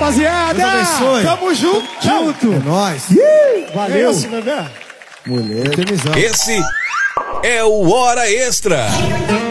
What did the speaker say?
rapaziada. Deus abençoe. Tamo junto. É nóis. Valeu. Esse, bebê. Mulher. Esse é o Hora Extra.